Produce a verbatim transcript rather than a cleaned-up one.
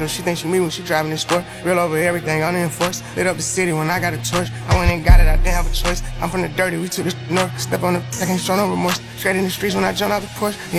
know she thinks she me when she driving this sport. Real over everything, unenforced. Lit up the city when I got a torch. I went and got it, I didn't have a choice. I'm from the dirty, we took the north. Step on the, I can't show no remorse. Straight in the streets when I jump out the porch. Yeah.